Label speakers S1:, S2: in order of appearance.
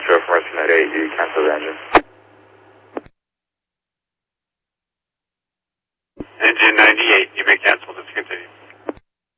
S1: Foxtrot from Rescue 8, you cancel the engine.
S2: Engine 98, you may cancel.